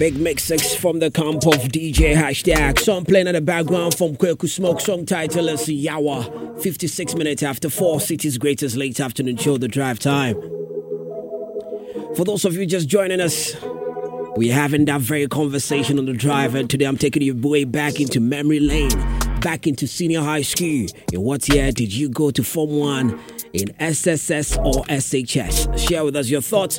Big Mix 6 from the camp of DJ Hashtag. Song playing in the background from Kweku Smoke. Song title is Yawa. 56 minutes after 4, City's greatest late afternoon show, The Drive Time. For those of you just joining us, we're having that very conversation on the drive, and today I'm taking you way back into memory lane, back into senior high school. In what year did you go to Form 1 in SSS or SHS? Share with us your thoughts.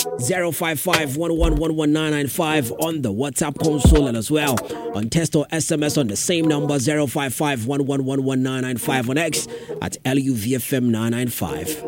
055-1111-995 on the WhatsApp console, and as well on text or SMS on the same number 055-1111-995 on X at LUVFM995.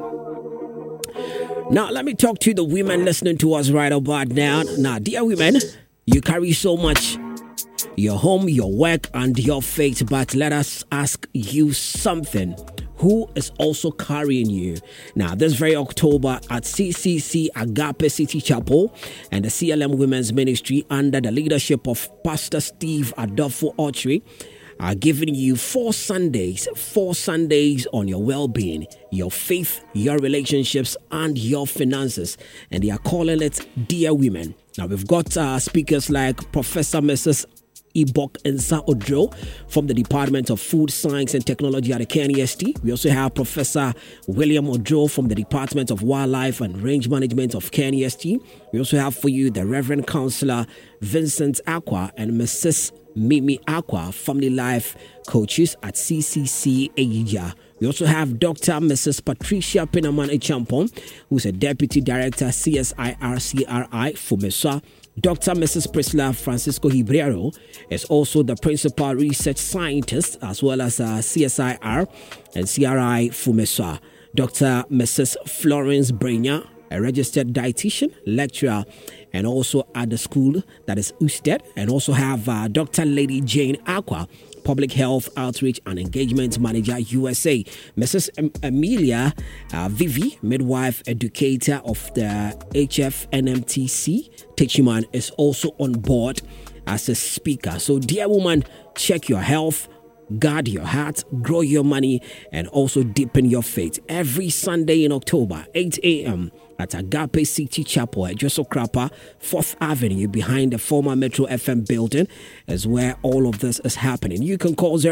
Now, let me talk to the women listening to us right about now. Now, dear women, you carry so much. Your home, your work, and your faith. But let us ask you something. Who is also carrying you? Now, this very October at CCC Agape City Chapel and the CLM Women's Ministry under the leadership of Pastor Steve Adolfo Autry are giving you 4 Sundays on your well-being, your faith, your relationships, and your finances. And they are calling it Dear Women. Now, we've got speakers like Professor Mrs. Ibok Ensa Odro from the Department of Food Science and Technology at the KNEST. We also have Professor William Odro from the Department of Wildlife and Range Management of KNEST. We also have for you the Reverend Counselor Vincent Aqua and Mrs. Mimi Aqua, Family Life Coaches at CCC Ejija. We also have Dr. Mrs. Patricia Pinaman Echampon, who's a Deputy Director CSIR-CRI Fumesa. Dr. Mrs. Priscilla Francisco Hibriero is also the Principal Research Scientist as well as CSIR and CRI Fumesa. Dr. Mrs. Florence Brenya, a registered dietitian, lecturer, and also at the school that is Usted. And also have Dr. Lady Jane Aqua, Public Health Outreach and Engagement Manager, USA. Mrs. Amelia Vivi, midwife educator of the HFNMTC Techiman, is also on board as a speaker. So, dear woman, check your health, guard your heart, grow your money, and also deepen your faith. Every Sunday in October, 8 a.m. at Agape City Chapel at Joso Krapa, 4th Avenue, behind the former Metro FM building, is where all of this is happening. You can call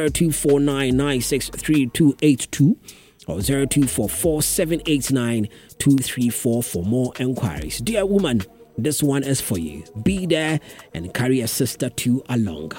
0249963282 or 0244789234 for more enquiries. Dear woman, this one is for you. Be there and carry a sister too along.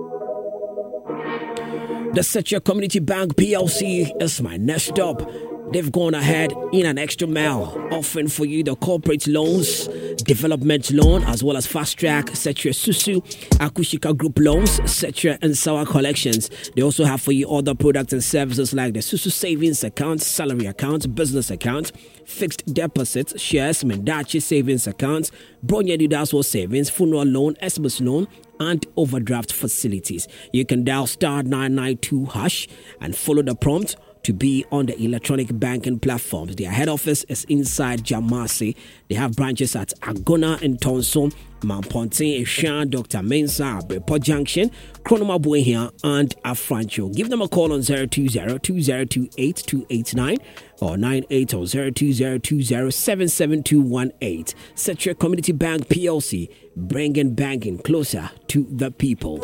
The Setra Community Bank PLC is my next stop. They've gone ahead in an extra mile, offering for you the corporate loans, development loan, as well as fast track, Setra Susu, Akushika Group loans, Setra and Sawa collections. They also have for you other products and services like the Susu savings account, salary account, business account, fixed deposits, shares, Mendachi savings accounts, Bronya Didaso savings, funeral loan, Esmus loan, and overdraft facilities. You can dial *992# and follow the prompt to be on the electronic banking platforms. Their head office is inside Jamasi. They have branches at Agona and Tonson, Mampontin, Eshan, Dr. Mensa, Brepo Junction, Kronoma Buehia, and Afrancho. Give them a call on 020-2028-289 or 98-020-2077218. Setra Community Bank PLC, bringing banking closer to the people.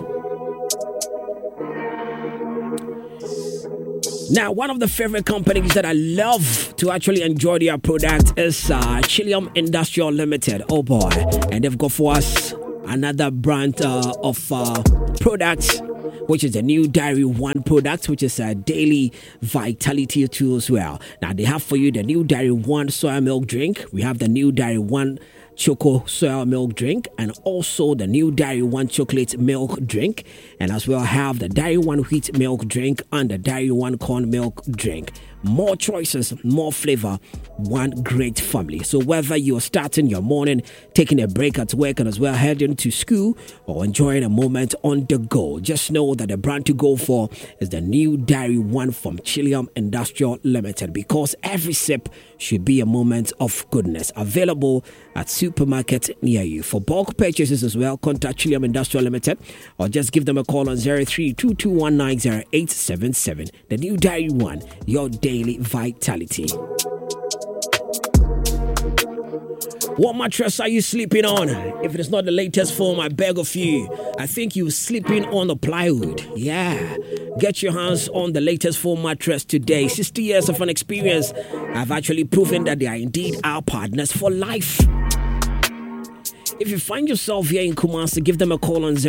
Now, one of the favorite companies that I love to actually enjoy their product is Chilium Industrial Limited. Oh boy. And they've got for us another brand of products, which is the new Diary One product, which is a daily vitality tool as well. Now, they have for you the new Diary One soya milk drink. We have the new Diary One Choco soya milk drink, and also the new Diary One chocolate milk drink, and as well have the Diary One wheat milk drink and the Diary One corn milk drink. More choices, more flavor, one great family. So whether you're starting your morning, taking a break at work, and as well heading to school, or enjoying a moment on the go, just know that the brand to go for is the new Diary One from Chilium Industrial Limited, because every sip should be a moment of goodness. Available at supermarket near you. For bulk purchases as well, contact Chilium Industrial Limited or just give them a call on 03-2219-0877. The new Diary One, your daily vitality. What mattress are you sleeping on? If it is not the latest form, I beg of you. I think you're sleeping on the plywood. Yeah. Get your hands on the latest form mattress today. 60 years of an experience have actually proven that they are indeed our partners for life. If you find yourself here in Kumasi, give them a call on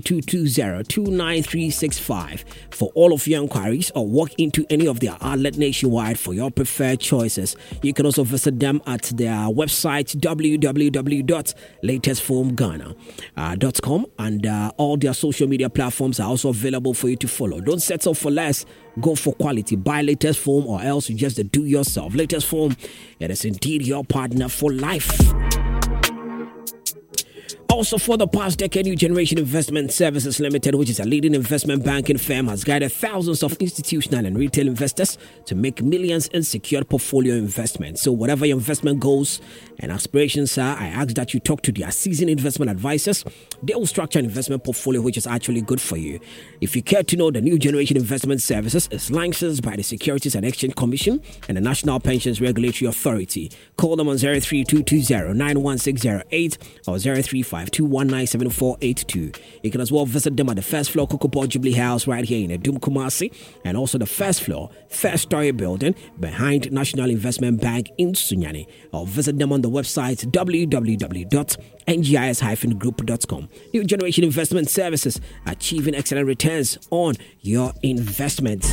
03220-29365 for all of your inquiries, or walk into any of their outlets nationwide for your preferred choices. You can also visit them at their website www.latestformghana.com, and all their social media platforms are also available for you to follow. Don't settle for less. Go for quality. Buy Latest Form, or else you just do yourself. Latest Form, it is indeed your partner for life. Also, for the past decade, New Generation Investment Services Limited, which is a leading investment banking firm, has guided thousands of institutional and retail investors to make millions in secured portfolio investments. So whatever your investment goals and aspirations are, I ask that you talk to their seasoned investment advisors. They will structure an investment portfolio which is actually good for you. If you care to know, the New Generation Investment Services is licensed by the Securities and Exchange Commission and the National Pensions Regulatory Authority. Call them on 03220-91608 or 035-219-7482. You can as well visit them at the first floor Kokopo Jubilee House right here in Adum Kumasi, and also the first floor, first story building behind National Investment Bank in Sunyani, or visit them on the website www.ngis-group.com. New Generation Investment Services, achieving excellent returns on your investments.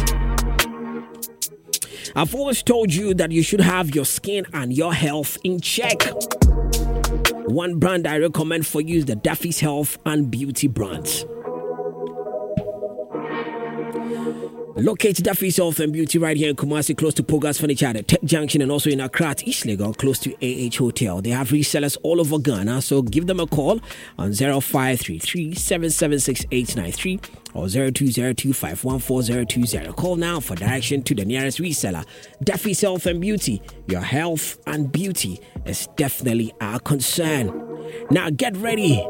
I've always told you that you should have your skin and your health in check. One brand I recommend for you is the Duffy's Health and Beauty brand. Locate Duffy's Health and Beauty right here in Kumasi, close to Pogas Furniture at the Tech Junction, and also in Accra at East Legon, close to AH Hotel. They have resellers all over Ghana, so give them a call on 0533-776-893 or 0202-514-020. Call now for direction to the nearest reseller. Duffy's Health and Beauty. Your health and beauty is definitely our concern. Now get ready.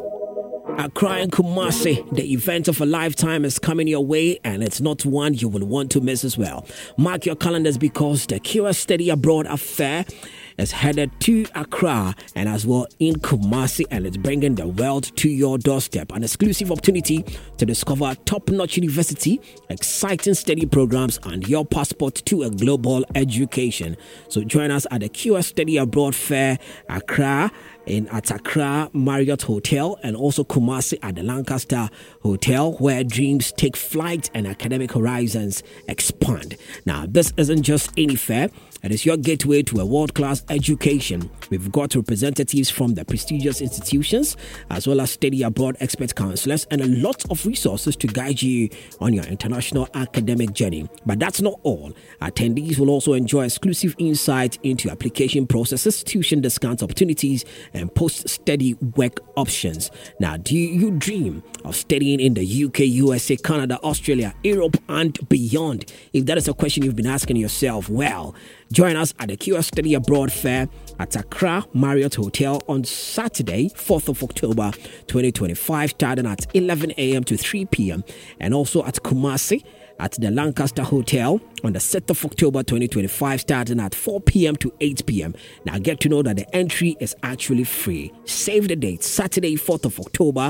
Accra and Kumasi, the event of a lifetime is coming your way, and it's not one you will want to miss as well. Mark your calendars, because the QS Study Abroad Affair is headed to Accra and as well in Kumasi, and it's bringing the world to your doorstep. An exclusive opportunity to discover top-notch university, exciting study programs, and your passport to a global education. So join us at the QS Study Abroad Fair, Accra, at Accra Marriott Hotel, and also Kumasi at the Lancaster Hotel, where dreams take flight and academic horizons expand. Now, this isn't just any fair. It is your gateway to a world-class education. We've got representatives from the prestigious institutions, as well as study abroad expert counselors, and a lot of resources to guide you on your international academic journey. But that's not all. Attendees will also enjoy exclusive insight into application processes, tuition discount opportunities, and post-study work options. Now, do you dream of studying in the UK, USA, Canada, Australia, Europe, and beyond? If that is a question you've been asking yourself, well, join us at the QS Study Abroad Fair at Accra Marriott Hotel on Saturday, 4th of October 2025, starting at 11 a.m. to 3 p.m. and also at Kumasi at the Lancaster Hotel on the 6th of October 2025, starting at 4 p.m. to 8 p.m. Now, get to know that the entry is actually free. Save the date, Saturday, 4th of October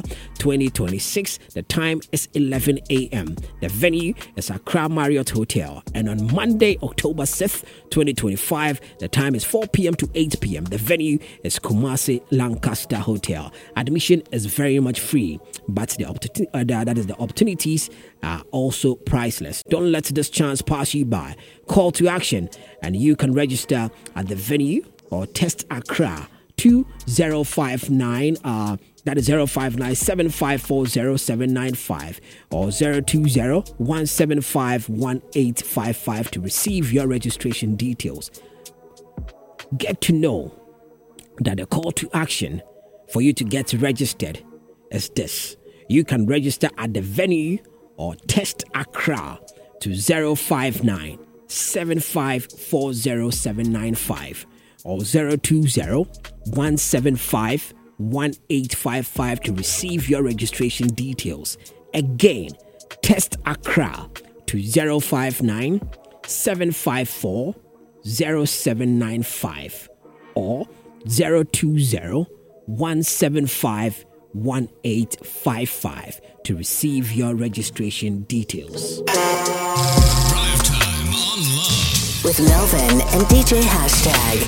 2026. The time is 11 a.m. The venue is Accra Marriott Hotel. And on Monday, October 6th, 2025, the time is 4 p.m. to 8 p.m. The venue is Kumasi Lancaster Hotel. Admission is very much free, but the opportunities are also priceless. Don't let this chance pass you by. Call to action, and you can register at the venue or text Accra 2059 that is 059-754-0795 or 020-175-1855 to receive your registration details. Get to know that the call to action for you to get registered is this. You can register at the venue or text Accra to 059-754-0795 or 020-175-1855 to receive your registration details. Again, text Accra to 059-754-0795 or 020-175-1855 to receive your registration details. Drive Time on Love with Melvin and DJ Hashtag.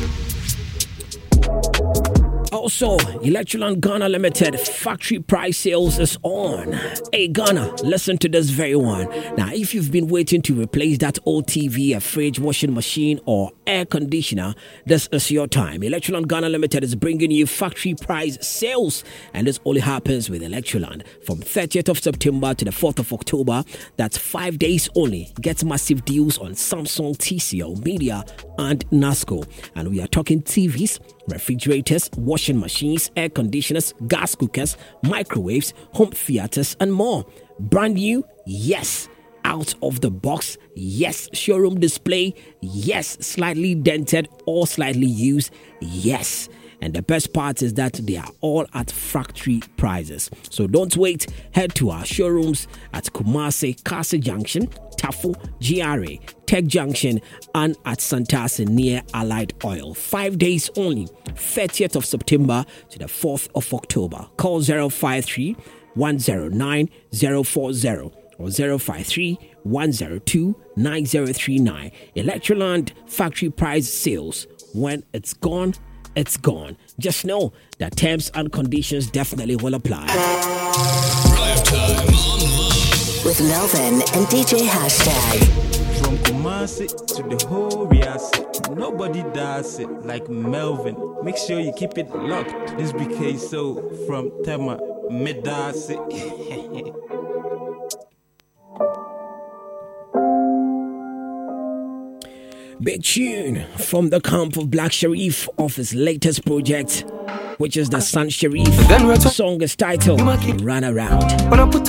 Also, Electroland Ghana Limited factory price sales is on. Hey Ghana, listen to this very one. Now, if you've been waiting to replace that old TV, a fridge, washing machine, or air conditioner, this is your time. Electroland Ghana Limited is bringing you factory price sales, and this only happens with Electroland from 30th of September to the 4th of October. That's 5 days only. Get massive deals on Samsung, TCL, Media, and NASCO. And we are talking TVs, refrigerators, washing machines, air conditioners, gas cookers, microwaves, home theaters, and more. Brand new? Yes. Out of the box? Yes. Showroom display? Yes. Slightly dented or slightly used? Yes. And the best part is that they are all at factory prices. So don't wait. Head to our showrooms at Kumasi, Castle Junction, Tafu, GRA, Tech Junction, and at Santasi near Allied Oil. 5 days only, 30th of September to the 4th of October. Call 053 109 040 or 053 102 9039. Electroland factory price sales. When it's gone, it's gone. Just know that terms and conditions definitely will apply. Drive Time on Love with Melvin and DJ Hashtag. From Kumasi to the whole Riasi, nobody does it like Melvin. Make sure you keep it locked. This BK So from Tema Medasi. Big tune from the camp of Black Sharif of his latest project, which is the Sun Sharif. Song is titled Run Around.